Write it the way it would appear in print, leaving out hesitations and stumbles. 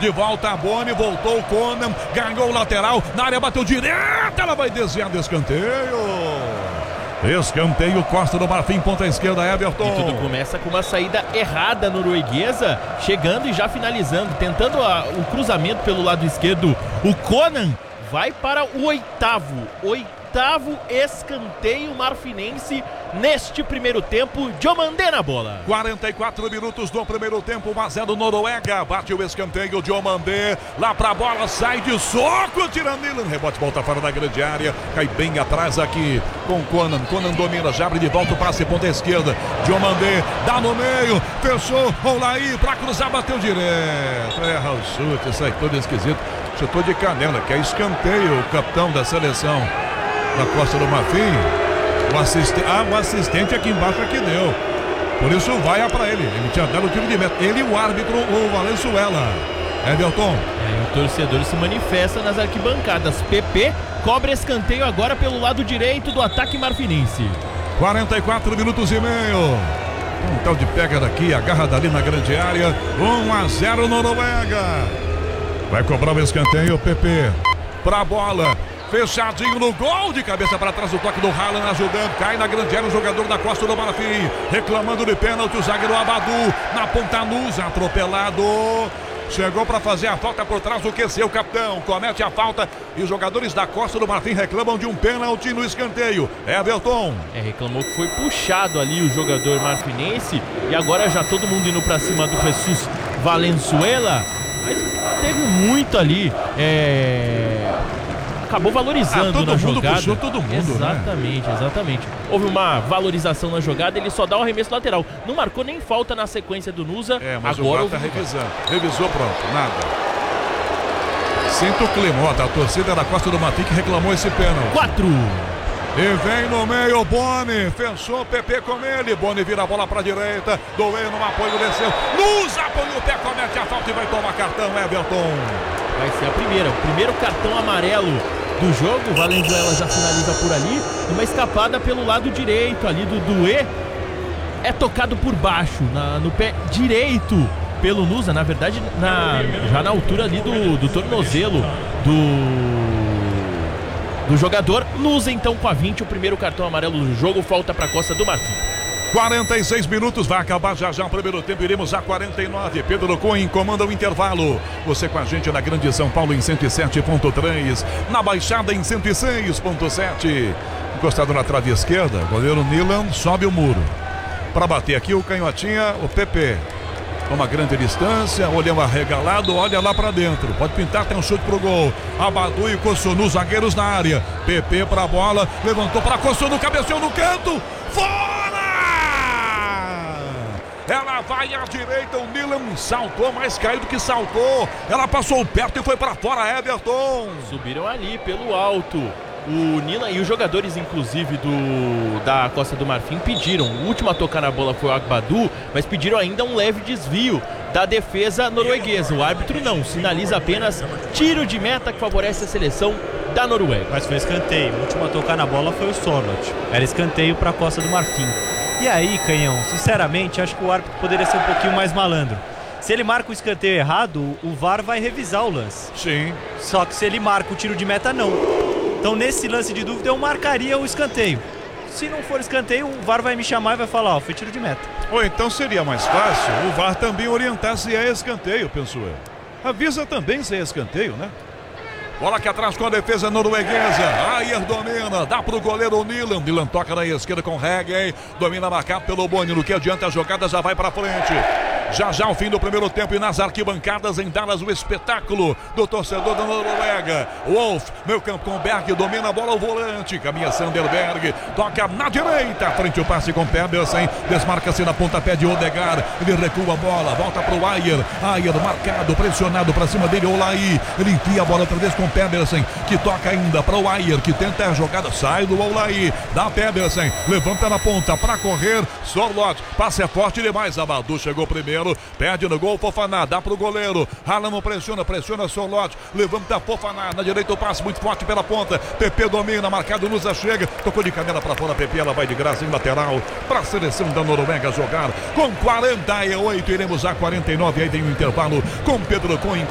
de volta a Boni, voltou o Conan, ganhou o lateral, na área bateu direto, ela vai desviar do escanteio. Escanteio, Costa do Marfim, ponta esquerda, Everton. E tudo começa com uma saída errada norueguesa, chegando e já finalizando, tentando o cruzamento pelo lado esquerdo. O Conan vai para o oitavo escanteio marfinense neste primeiro tempo. Diomandé na bola. 44 minutos do primeiro tempo, 1-0 Noruega. Bate o escanteio, Diomandé lá pra bola, sai de soco, tira Nilan, rebote, volta fora da grande área, cai bem atrás aqui com Conan. Conan domina, já abre de volta o passe, ponta esquerda. Diomandé dá no meio, fechou, Olaí pra cruzar, bateu direto. Erra o chute, sai todo esquisito. Chutou de canela, que é escanteio, o capitão da seleção da Costa do Marfim. O assistente aqui embaixo é que deu. Por isso vai pra ele. Ele tinha dado o tiro de meta. Ele e o árbitro, o Valenzuela. Everton. O torcedor se manifesta nas arquibancadas. PP cobra escanteio agora pelo lado direito do ataque marfinense. 44 minutos e meio. Um tal de pega daqui, agarra dali na grande área. 1-0 Noruega. Vai cobrar o escanteio, PP. Pra bola. Fechadinho no gol, de cabeça para trás, o toque do Haaland ajudando, cai na grande área o jogador da Costa do Marfim, reclamando de pênalti, o zagueiro Abadu, na ponta Nusa, atropelado, chegou para fazer a falta por trás do QC, o capitão comete a falta e os jogadores da Costa do Marfim reclamam de um pênalti no escanteio. Everton. Reclamou que foi puxado ali o jogador marfinense e agora já todo mundo indo para cima do Jesus Valenzuela, mas teve muito ali, acabou valorizando na jogada. Puxou todo mundo, exatamente, né? Exatamente. Houve uma valorização na jogada, ele só dá um arremesso lateral. Não marcou nem falta na sequência do Nusa. Mas agora o VAR tá revisando. Revisou, pronto, nada. Sinto o clima, a torcida da Costa do Marfim que reclamou esse pênalti. 4. E vem no meio, Boni, fechou o PP com ele, Boni vira a bola pra direita, Doê no apoio, desceu, Nusa apoiou o pé, comete a falta e vai tomar cartão, Everton. Vai ser o primeiro cartão amarelo do jogo. O Valenzuela já finaliza por ali, uma escapada pelo lado direito ali do Doué, é tocado por baixo, no pé direito pelo Nusa, na verdade já na altura ali do tornozelo do jogador. Nusa então com a 20, o primeiro cartão amarelo do jogo, falta para a Costa do Marfim. 46 minutos, vai acabar já o primeiro tempo, iremos a 49. Pedro Cohen comanda o intervalo. Você com a gente na Grande São Paulo em 107.3, na Baixada em 106.7. Encostado na trave esquerda, goleiro Nilan sobe o muro. Para bater aqui o canhotinha, o PP. Uma grande distância, olhando arregalado, olha lá pra dentro, pode pintar, tem um chute pro gol. Abadu e Kossonu, zagueiros na área. PP pra bola, levantou pra Kossonu, cabeceou no canto, fora! Ela vai à direita, o Nilan saltou, mais caiu do que saltou. Ela passou perto e foi pra fora, Everton. Subiram ali pelo alto. O Nilan e os jogadores, inclusive, da Costa do Marfim, pediram. O último a tocar na bola foi o Agbadu, mas pediram ainda um leve desvio da defesa norueguesa. O árbitro não, sinaliza apenas tiro de meta que favorece a seleção da Noruega. Mas foi escanteio. O último a tocar na bola foi o Sorloth. Era escanteio para a Costa do Marfim. E aí, Canhão, sinceramente, acho que o árbitro poderia ser um pouquinho mais malandro. Se ele marca o escanteio errado, o VAR vai revisar o lance. Sim. Só que se ele marca o tiro de meta, não. Então, nesse lance de dúvida, eu marcaria o escanteio. Se não for escanteio, o VAR vai me chamar e vai falar, foi tiro de meta. Ou então seria mais fácil o VAR também orientar se é escanteio, penso eu. Avisa também se é escanteio, né? Bola aqui atrás com a defesa norueguesa. Ayer domina, dá pro goleiro Nilan. Nilan toca na esquerda com Reggae. Domina marcado pelo Boni. No que adianta a jogada, já vai pra frente. Já o fim do primeiro tempo e nas arquibancadas em Dallas o espetáculo do torcedor da Noruega. Wolf, meio campo com Berg, domina a bola ao volante, caminha Sanderberg, toca na direita, frente o passe com Pedersen, desmarca-se na pontapé de Odegaard, ele recua a bola, volta pro Ayer marcado, pressionado pra cima dele, Olaí, ele enfia a bola outra vez com Pedersen, que toca ainda para o Ayer, que tenta a jogada, sai do Olaí, dá Pedersen, levanta na ponta pra correr, Sorloth, passe é forte demais, Abadu chegou primeiro, perde no gol, Fofaná, dá pro goleiro, Haaland pressiona Sorloth, levanta Fofaná, na direita o passe muito forte pela ponta, PP domina, marcado, Nusa chega, tocou de canela pra fora, PP, ela vai de graça em lateral, pra seleção da Noruega jogar, com 48, iremos a 49, aí tem um intervalo, com Pedro Cohen.